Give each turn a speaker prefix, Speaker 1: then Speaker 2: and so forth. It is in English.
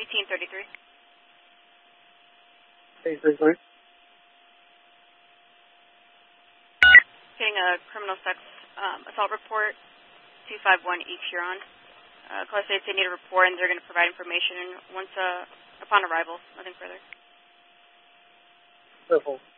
Speaker 1: 1833.
Speaker 2: 1833.
Speaker 1: Getting a criminal sex assault report, 251 East Huron. Class states they need a report and they're going to provide information once upon arrival. Nothing further.
Speaker 2: Careful.